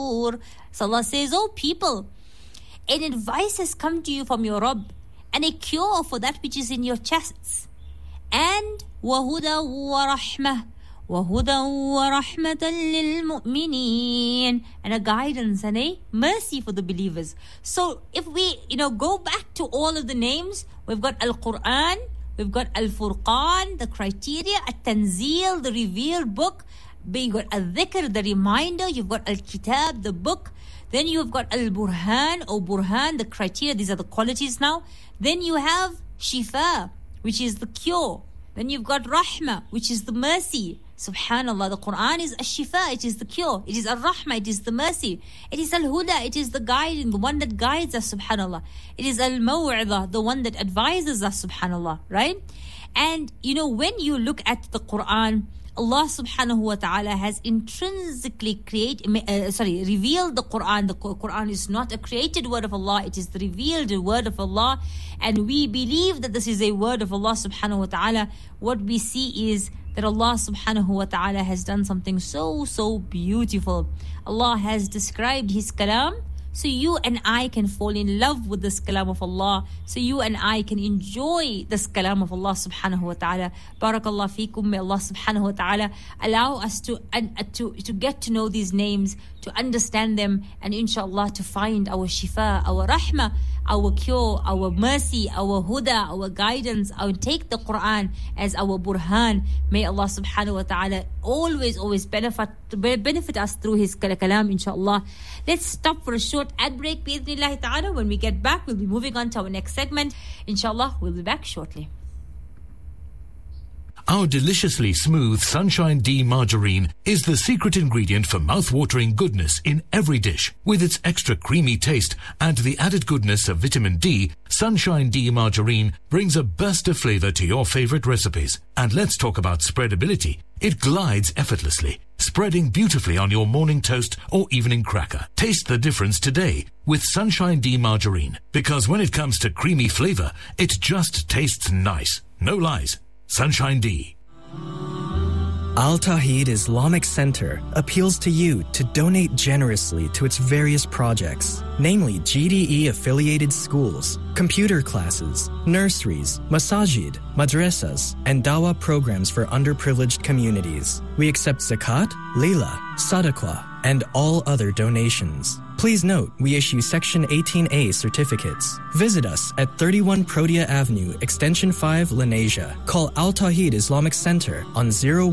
الصُّدُورِ. So Allah says, oh people, an advice has come to you from your Rabb, and a cure for that which is in your chests. And وَهُدًى وَرَحْمَةً وَهُدًى وَرَحْمَةً لِلْمُؤْمِنِينَ, and a guidance and a mercy for the believers. So if we, go back to all of the names, we've got Al-Quran, we've got Al-Furqan, the criteria, At-Tanzeel, the revealed book, you've got Al-Dhikr, the reminder, you've got Al-Kitab, the book, then you've got Al-Burhan, Burhan, the criteria, these are the qualities now. Then you have Shifa, which is the cure. Then you've got Rahmah, which is the mercy. Subhanallah, the Quran is Ash-Shifa, it is the cure. It is Al-Rahmah, it is the mercy. It is Al-Huda, it is the guiding, the one that guides us, subhanallah. It is Al-Maw'idah, the one that advises us, subhanallah, right? And, when you look at the Quran, Allah subhanahu wa ta'ala has intrinsically revealed the Quran. The Quran is not a created word of Allah, it is the revealed word of Allah. And we believe that this is a word of Allah subhanahu wa ta'ala. What we see is that Allah subhanahu wa ta'ala has done something so beautiful. Allah has described His kalam, so you and I can fall in love with this kalam of Allah, so you and I can enjoy this kalam of Allah subhanahu wa ta'ala. Barakallah feekum. May Allah subhanahu wa ta'ala allow us to get to know these names, to understand them, and inshallah to find our shifa, our rahmah, our cure, our mercy, our huda, our guidance, and take the Quran as our burhan. May Allah subhanahu wa ta'ala always benefit us through His kalam, inshallah. Let's stop for a short ad break, bi'idhnillahi ta'ala. When we get back, we'll be moving on to our next segment. Inshallah, we'll be back shortly. Our deliciously smooth Sunshine D margarine is the secret ingredient for mouth-watering goodness in every dish. With its extra creamy taste and the added goodness of vitamin D, Sunshine D margarine brings a burst of flavor to your favorite recipes. And let's talk about spreadability. It glides effortlessly, spreading beautifully on your morning toast or evening cracker. Taste the difference today with Sunshine D margarine, because when it comes to creamy flavor, it just tastes nice. No lies. Sunshine D. Al Tawheed Islamic Center appeals to you to donate generously to its various projects, namely GDE-affiliated schools, computer classes, nurseries, masajid, madrasas, and dawah programs for underprivileged communities. We accept zakat, lila, sadaqah, and all other donations. Please note, we issue Section 18A certificates. Visit us at 31 Protea Avenue, Extension 5, Lenasia. Call Al Tawheed Islamic Center on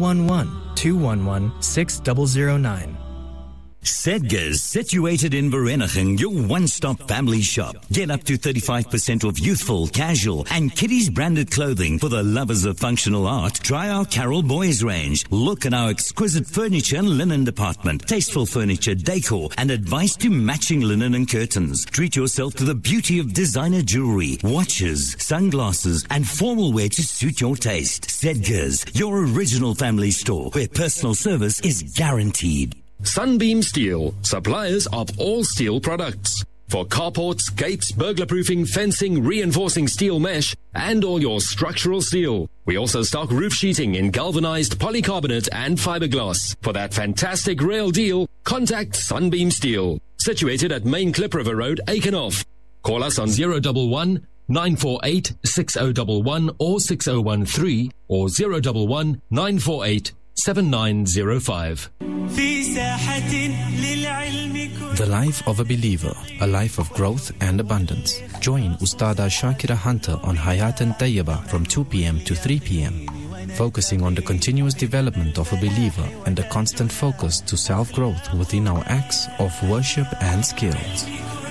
011-211-6009. Sedgars, situated in Vereeniging, your one-stop family shop. Get up to 35% off youthful, casual, and kiddies branded clothing. For the lovers of functional art, try our Carol Boys range. Look at our exquisite furniture and linen department. Tasteful furniture, decor, and advice to matching linen and curtains. Treat yourself to the beauty of designer jewelry, watches, sunglasses, and formal wear to suit your taste. Sedgars, your original family store, where personal service is guaranteed. Sunbeam Steel, suppliers of all steel products. For carports, gates, burglar-proofing, fencing, reinforcing steel mesh, and all your structural steel. We also stock roof sheeting in galvanized polycarbonate and fiberglass. For that fantastic rail deal, contact Sunbeam Steel. Situated at Main Clip River Road, Aikenhof. Call us on 011 948 6011 or 6013 or 011 948 7905. The life of a believer, a life of growth and abundance. Join Ustada Shakira Hunter on Hayatan Tayyaba from 2 p.m. to 3 p.m. Focusing on the continuous development of a believer and a constant focus to self-growth within our acts of worship and skills.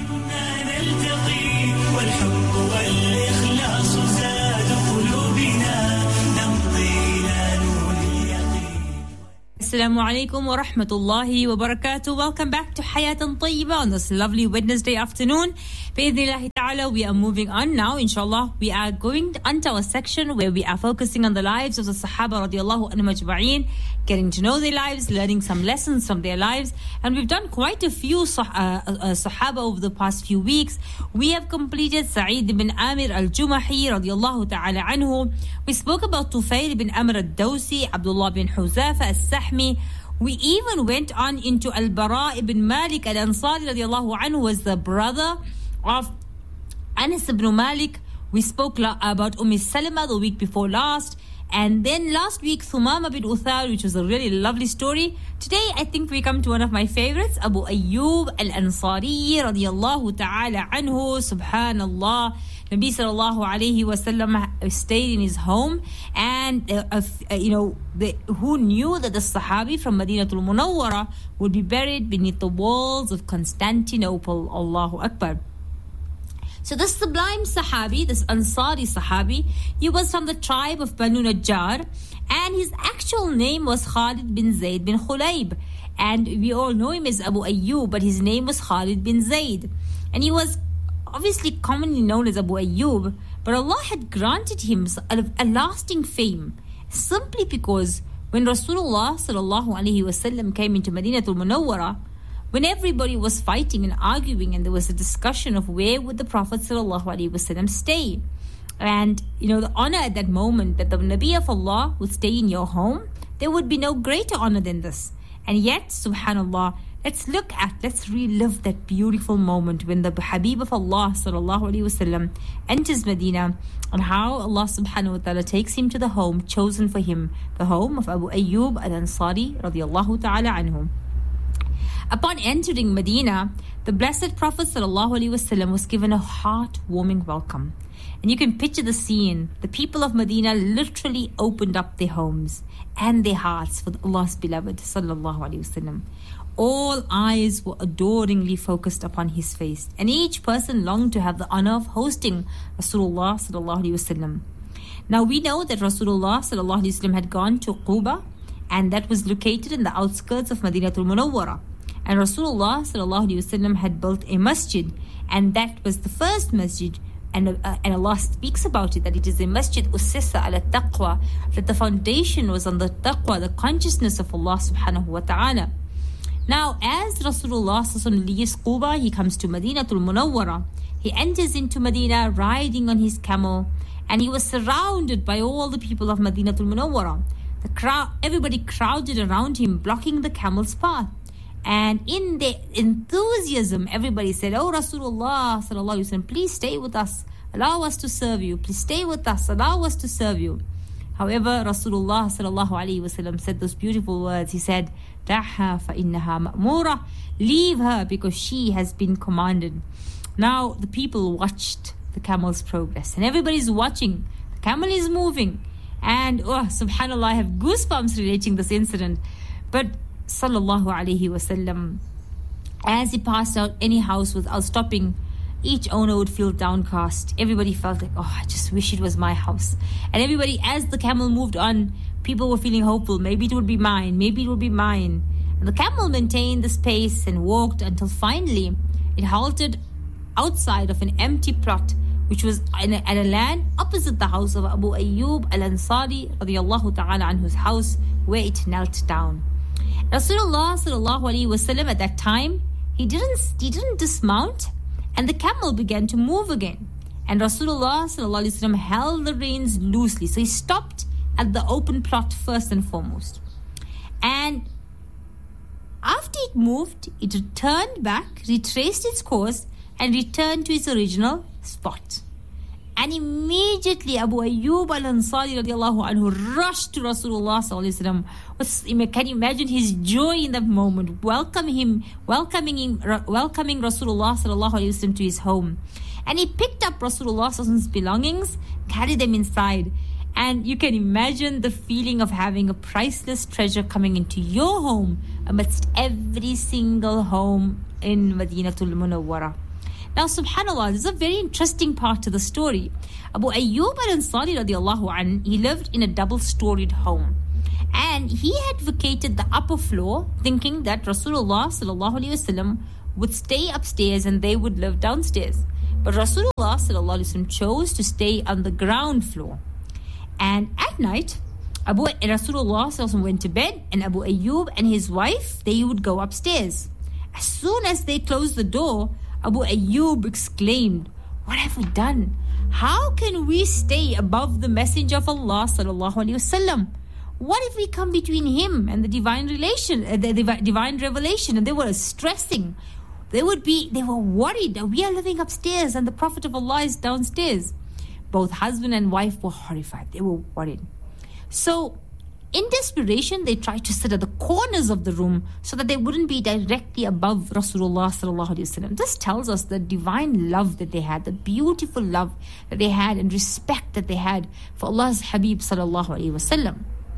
Assalamu alaikum wa rahmatullahi wa barakatuh. Welcome back to Hayatan Tayyiba on this lovely Wednesday afternoon. Bi'idhnillahi ta'ala, we are moving on now, inshallah. We are going on to our section where we are focusing on the lives of the Sahaba radiallahu anhum ajma'een, getting to know their lives, learning some lessons from their lives. And we've done quite a few Sahaba over the past few weeks. We have completed Sa'id ibn Amir al-Jumahi radiallahu ta'ala anhu. We spoke about Tufail ibn Amr al-Dawsi, Abdullah bin Huzafa al-Sahmi. We even went on into Al-Bara ibn Malik al-Ansari radiallahu anhu, was the brother of Anas ibn Malik. We spoke about Salama the week before last. And then last week, Thumama bin Uthal, which was a really lovely story. Today, I think we come to one of my favorites, Abu Ayyub al-Ansari radiyallahu ta'ala anhu, subhanallah. Nabi sallallahu alayhi wa sallam stayed in his home, and who knew that the Sahabi from Madinatul Munawwara would be buried beneath the walls of Constantinople. Allahu Akbar. So this sublime Sahabi, this Ansari Sahabi, he was from the tribe of Banu Najjar, and his actual name was Khalid bin Zayd bin Khulayb. And we all know him as Abu Ayyub, but his name was Khalid bin Zayd. And he was obviously commonly known as Abu Ayyub, but Allah had granted him a lasting fame, simply because when Rasulullah sallallahu alaihi wasallam came into Madinatul Munawwara, when everybody was fighting and arguing, and there was a discussion of where would the Prophet sallallahu alaihi wasallam stay, and the honor at that moment that the Nabi of Allah would stay in your home, there would be no greater honor than this. And yet, subhanallah, let's relive that beautiful moment when the Habib of Allah sallallahu alaihi wasallam enters Medina, and how Allah subhanahu wa ta'ala takes him to the home chosen for him, the home of Abu Ayyub al-Ansari radiyallahu ta'ala anhu. Upon entering Medina, the Blessed Prophet ﷺ was given a heart-warming welcome. And you can picture the scene. The people of Medina literally opened up their homes and their hearts for Allah's beloved ﷺ. All eyes were adoringly focused upon his face, and each person longed to have the honor of hosting Rasulullah ﷺ. Now we know that Rasulullah ﷺ had gone to Quba, and that was located in the outskirts of Madinatul Munawwara. And Rasulullah ﷺ had built a masjid, and that was the first masjid, and Allah speaks about it, that it is a masjid ussisa ala taqwa, that the foundation was on the taqwa, the consciousness of Allah subhanahu wa ta'ala. Now, as Rasulullah ﷺ leaves Quba, he comes to Madinatul Munawwara. He enters into Medina riding on his camel, and he was surrounded by all the people of Madinatul Munawwara. Everybody crowded around him, blocking the camel's path. And in their enthusiasm, everybody said, "Oh Rasulullah sallallahu alaihi wasallam, please stay with us. Allow us to serve you. Please stay with us. Allow us to serve you." However, Rasulullah sallallahu alaihi wasallam said those beautiful words. He said, "Da'ha fa innaha ma'mura." Leave her because she has been commanded. Now the people watched the camel's progress, and everybody's watching. The camel is moving, and subhanallah, I have goosebumps relating this incident. But sallallahu alaihi wasallam, as he passed out any house without stopping, each owner would feel downcast. Everybody felt like, I just wish it was my house. And everybody, as the camel moved on, people were feeling hopeful. Maybe it would be mine. Maybe it would be mine. And the camel maintained the pace and walked until finally it halted outside of an empty plot, which was at a land opposite the house of Abu Ayyub al-Ansari radiyallahu ta'ala anhu's house, where it knelt down. Rasulullah sallallahu alaihi wasallam at that time, he didn't dismount, and the camel began to move again. And Rasulullah sallallahu alaihi wasallam held the reins loosely, so he stopped at the open plot first and foremost. And after it moved, it returned back, retraced its course, and returned to its original spot. And immediately Abu Ayyub al-Ansari radiallahu anhu rushed to Rasulullah sallallahu alaihi wasallam. Can you imagine his joy in that moment, welcoming Rasulullah sallallahu alaihi wasallam to his home? And he picked up Rasulullah sallallahu alaihi wasallam's belongings, carried them inside. And you can imagine the feeling of having a priceless treasure coming into your home amidst every single home in Madinatul Munawwara. Now, subhanAllah, there's a very interesting part to the story. Abu Ayyub al-Ansari radiallahu anh, he lived in a double-storied home. And he had vacated the upper floor, thinking that Rasulullah sallallahu alaihi wasallam would stay upstairs and they would live downstairs. But Rasulullah sallallahu alaihi wasallam chose to stay on the ground floor. And at night, Rasulullah sallallahu alaihi wasallam went to bed, and Abu Ayyub and his wife, they would go upstairs. As soon as they closed the door, Abu Ayyub exclaimed, "What have we done? How can we stay above the Messenger of Allah sallallahu alaihi wasallam? what if we come between him and the divine relation, the divine revelation? And they were stressing. They were worried that we are living upstairs and the Prophet of Allah is downstairs. Both husband and wife were horrified. They were worried. So, in desperation, they tried to sit at the corners of the room so that they wouldn't be directly above Rasulullah sallallahu alaihi wasallam. This tells us the divine love that they had, the beautiful love that they had and respect that they had for Allah's Habib sallallahu alaihi wasallam.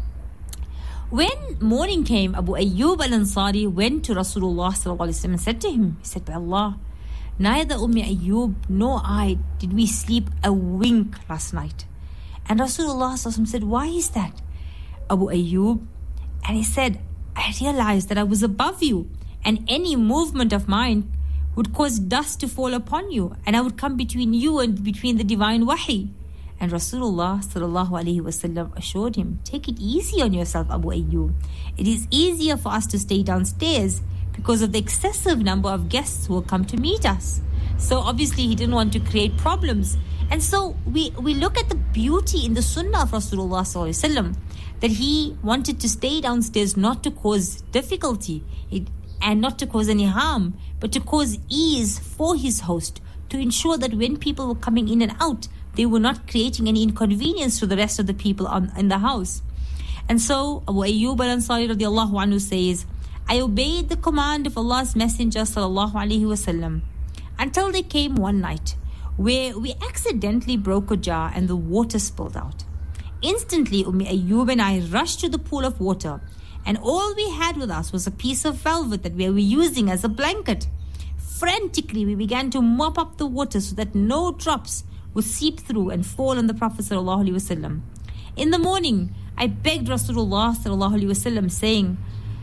When morning came, Abu Ayyub al-Ansari went to Rasulullah sallallahu alaihi wasallam and said to him, he said, by Allah, neither Ayyub nor I did we sleep a wink last night. And Rasulullah sallallahu alaihi wasallam said, why is that, Abu Ayyub? And he said, I realized that I was above you and any movement of mine would cause dust to fall upon you and I would come between you and between the divine wahi. And Rasulullah sallallahu alaihi wasallam assured him, take it easy on yourself, Abu Ayyub. It is easier for us to stay downstairs because of the excessive number of guests who will come to meet us. So obviously he didn't want to create problems. And so we look at the beauty in the sunnah of Rasulullah sallallahu alaihi wasallam, that he wanted to stay downstairs not to cause difficulty and not to cause any harm, but to cause ease for his host, to ensure that when people were coming in and out, they were not creating any inconvenience to the rest of the people in the house. And so Abu Ayyub al-Ansari radiallahu anhu says, I obeyed the command of Allah's Messenger sallallahu alaihi wasallam until they came one night where we accidentally broke a jar and the water spilled out. Instantly, Ayyub and I rushed to the pool of water, and all we had with us was a piece of velvet that we were using as a blanket. Frantically, we began to mop up the water so that no drops would seep through and fall on the Prophet sallallahu alaihi wasallam. In the morning, I begged Rasulullah sallallahu alaihi wasallam, saying,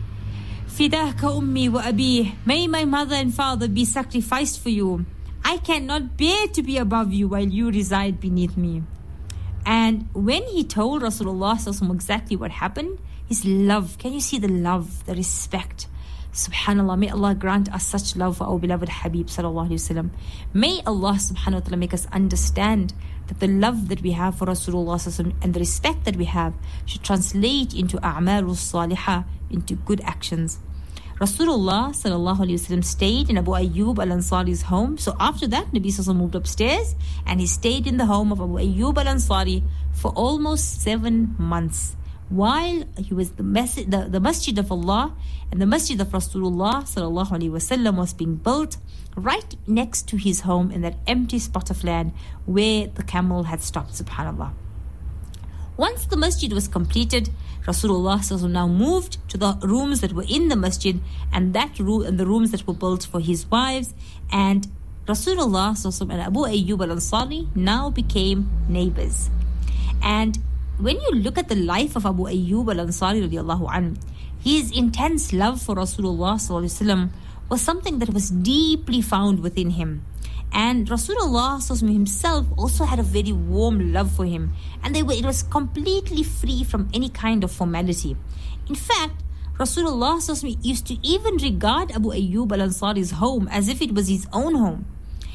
Fidaka ummi wa abi, may my mother and father be sacrificed for you. I cannot bear to be above you while you reside beneath me. And when he told Rasulullah sallallahu alaihi wasallam exactly what happened, his love, can you see the love, the respect? Subhanallah, may Allah grant us such love for our beloved Habib sallallahu alaihi wasallam. May Allah subhanahu wa ta'ala make us understand that the love that we have for Rasulullah sallallahu alaihi wasallam and the respect that we have should translate into a'malus salihah, into good actions. Rasulullah sallallahu alaihi wasallam stayed in Abu Ayyub al-Ansari's home. So after that, Nabi sallallahu alaihi wasallam moved upstairs and he stayed in the home of Abu Ayyub al-Ansari for almost 7 months, while he was the masjid of Allah and the masjid of Rasulullah sallallahu alaihi wasallam was being built right next to his home in that empty spot of land where the camel had stopped, subhanallah. Once the masjid was completed, Rasulullah sallallahu alaihi wasallam now moved to the rooms that were in the masjid and the rooms that were built for his wives, and Rasulullah sallallahu alaihi wasallam and Abu Ayyub al-Ansari now became neighbors. And when you look at the life of Abu Ayyub al-Ansari radiallahu anhu, his intense love for Rasulullah sallallahu alaihi wasallam was something that was deeply found within him. And Rasulullah sallallahu alaihi wasallam himself also had a very warm love for him, and it was completely free from any kind of formality. In fact, Rasulullah sallallahu alaihi wasallam used to even regard Abu Ayyub al-Ansari's home as if it was his own home.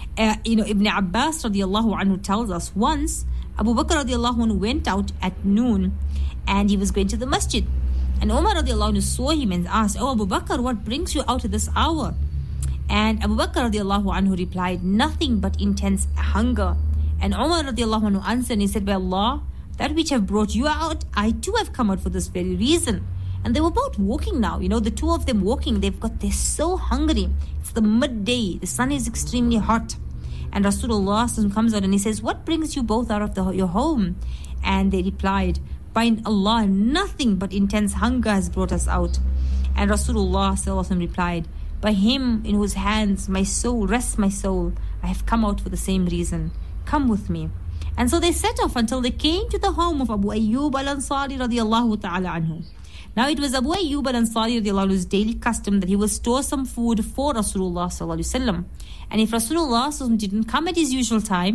Ibn Abbas radiallahu anhu tells us once Abu Bakr radiallahu anhu went out at noon and he was going to the masjid. And Umar radiallahu anhu saw him and asked, "Oh Abu Bakr, what brings you out at this hour?" And Abu Bakr radiallahu anhu replied, "Nothing but intense hunger." And Umar radiallahu anhu answered and he said, "By Allah, that which have brought you out, I too have come out for this very reason." And they were both walking now, the two of them walking, they're so hungry. It's the midday, the sun is extremely hot. And Rasulullah comes out and he says, "What brings you both out of your home?" And they replied, "By Allah, nothing but intense hunger has brought us out." And Rasulullah replied, "By him in whose hands my soul rests, my soul, I have come out for the same reason. Come with me." And so they set off until they came to the home of Abu Ayyub al-Ansari radiallahu ta'ala anhu. Now it was Abu Ayyub al-Ansari radiallahu anhu's daily custom that he would store some food for Rasulullah sallallahu alaihi wasallam. And if Rasulullah didn't come at his usual time,